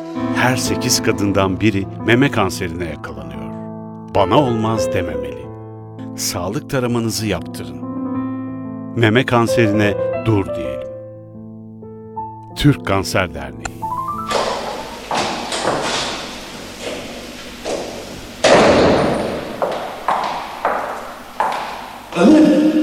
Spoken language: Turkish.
Her 8 kadından biri meme kanserine yakalanıyor. Bana olmaz dememeli. Sağlık taramanızı yaptırın. Meme kanserine dur diyelim. Türk Kanser Derneği. Ömer!